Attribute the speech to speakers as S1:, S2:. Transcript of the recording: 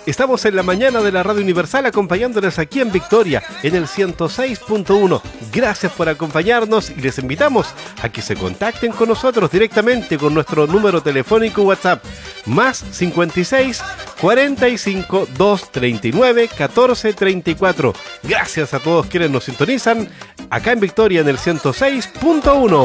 S1: Estamos en la mañana de la Radio Universal acompañándoles aquí en Victoria, en el 106.1. Gracias por acompañarnos y les invitamos a que se contacten con nosotros directamente con nuestro número telefónico WhatsApp, más 56 45 239 14 34. Gracias a todos quienes nos sintonizan acá en Victoria en el 106.1.